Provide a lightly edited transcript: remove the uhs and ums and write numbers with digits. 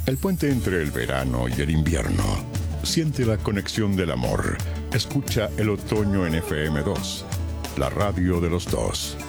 El puente entre el verano y el invierno. Siente la conexión del amor. Escucha el otoño en FM2, la radio de los dos.